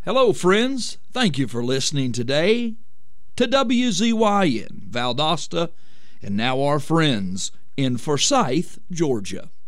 Hello, friends. Thank you for listening today to WZYN Valdosta, and now our friends in Forsyth, Georgia.